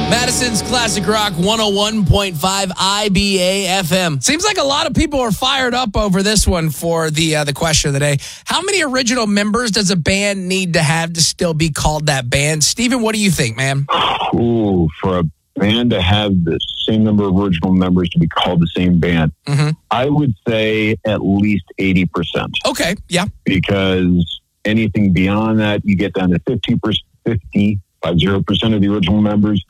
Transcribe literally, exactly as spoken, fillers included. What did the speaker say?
Madison's Classic Rock one oh one point five I B A F M. Seems like a lot of people are fired up over this one for the uh, the question of the day. How many original members does a band need to have to still be called that band? Steven, what do you think, man? Ooh, for a band to have the same number of original members to be called the same band, mm-hmm. I would say at least eighty percent. Okay, yeah. Because anything beyond that, you get down to fifty percent, fifty, five zero percent of the original members.